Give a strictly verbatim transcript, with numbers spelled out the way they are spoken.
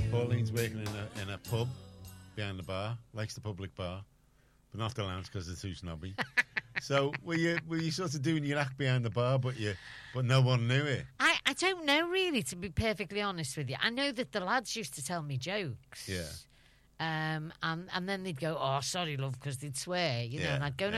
Pauline's working in a in a pub behind the bar, likes the public bar, but not the lounge because they're too snobby. So were you were you sort of doing your act behind the bar, but you but no one knew it? I, I don't know really, to be perfectly honest with you. I know that the lads used to tell me jokes. Yeah. Um, and, and then they'd go, oh, sorry, love, because they'd swear, you know, Yeah, and I'd go, no, yeah.